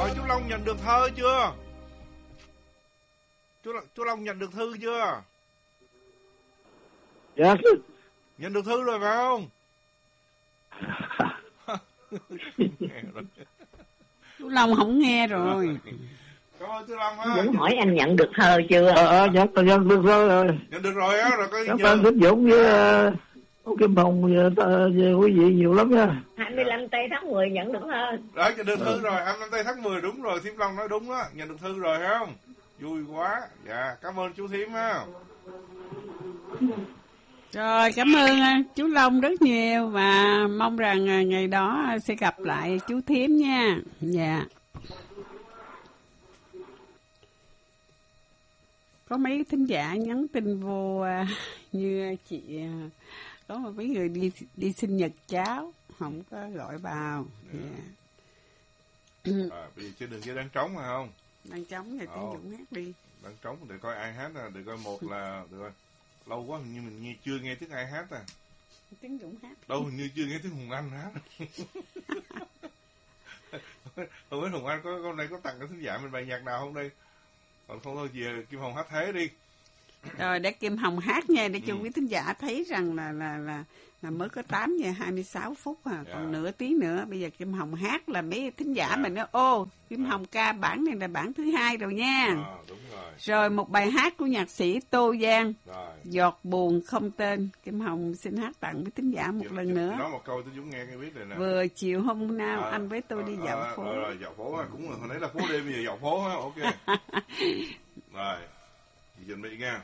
Rồi chú Long nhận được thơ chưa? Chú Long nhận được thư chưa? Dạ. Nhận được thư rồi phải không? Chú Long không nghe rồi. Cảm ơn chú Long ha. Dũng hỏi anh nhận được thơ chưa? Nhận được rồi. Nhận được rồi á, rồi có Cảm ơn Thích Dũng với cô Kim Hồng về quý vị nhiều lắm nha. 25 tây tháng 10 nhận được thơ. Đó, nhận được thư rồi, 25 tây tháng 10 đúng rồi, Thím Long nói đúng đó, nhận được thư rồi phải không? Vui quá. Dạ, cảm ơn chú Thím ha. Rồi, cảm ơn chú Long rất nhiều và mong rằng ngày đó sẽ gặp lại chú Thím nha. Dạ. Có mấy thính giả nhắn tin vô như chị, có một mấy người đi sinh nhật cháu, không có gọi vào. Yeah. Bây giờ trên đường kia đang trống phải không? Đang trống thì Tiến Dũng hát đi. Đang trống để coi ai hát nè, để coi một là được rồi. Lâu quá hình như mình chưa nghe tiếng ai hát à. Tiến Dũng hát. Đâu hình như chưa nghe tiếng Hùng Anh hát. Không biết Hùng Anh có hôm nay có tặng cái thính giả mình bài nhạc nào không đây? Còn không thôi về Kim Hồng hát thế đi. Rồi để Kim Hồng hát nha, để cho quý thính giả thấy rằng là mới có 8 giờ 26 phút à, còn nửa tiếng nữa. Bây giờ Kim Hồng hát là mấy thính giả mình nói ô, Kim Hồng ca bản này là bản thứ 2 rồi nha. Đúng rồi. Rồi một bài hát của nhạc sĩ Tô Giang, Giọt buồn không tên. Kim Hồng xin hát tặng với thính giả một lần nữa. Nói một câu tôi Dũng nghe cái biết này nè. Vừa chiều hôm nào anh với tôi đi dạo phố. Dạo phố cũng là hồi nãy là phố đêm, bây giờ dạo phố ha, ok. Rồi, chuẩn bị nha.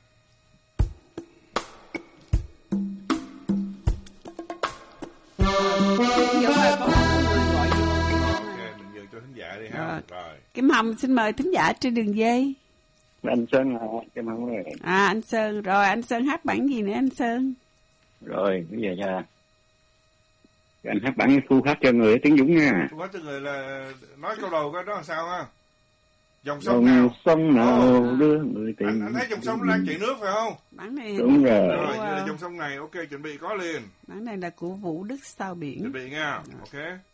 Mình nhường cho thính giả đi ha. Rồi. Kim Hồng xin mời thính giả trên đường dây. Anh Sơn Kim Hồng ơi. Anh Sơn, rồi anh Sơn hát bản gì nữa anh Sơn? Rồi bây giờ nha, anh hát bản Khu hát cho người Tiến Dũng nha. Khu hát cho người là nói câu đầu cái đó là sao ha? Dòng sông nào đưa người tìm. Anh thấy dòng sông đang chảy nước phải không? Bản này đúng rồi. Rồi như là dòng sông này, ok chuẩn bị có liền. Bản này là của Vũ Đức Sao Biển. Chuẩn bị nha, ok.